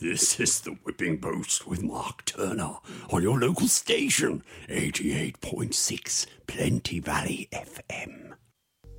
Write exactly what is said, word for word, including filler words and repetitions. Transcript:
This is the Whipping Post with Mark Turner on your local station, eighty-eight point six Plenty Valley F M.